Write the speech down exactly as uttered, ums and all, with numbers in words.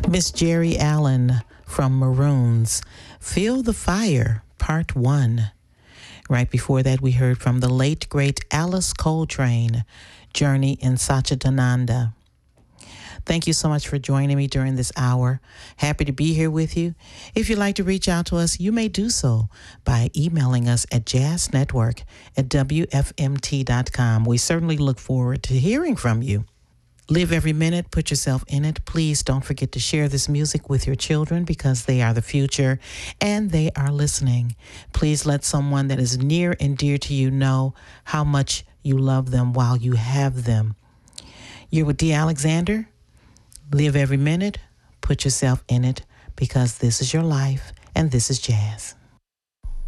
Miss Jerry Allen from Maroons, Feel the Fire, Part one. Right before that, we heard from the late, great Alice Coltrane, Journey in Satchidananda. Thank you so much for joining me during this hour. Happy to be here with you. If you'd like to reach out to us, you may do so by emailing us at jazznetwork at w f m t dot com. We certainly look forward to hearing from you. Live every minute, put yourself in it. Please don't forget to share this music with your children because they are the future and they are listening. Please let someone that is near and dear to you know how much you love them while you have them. You're with Dee Alexander. Live every minute, put yourself in it because this is your life and this is jazz.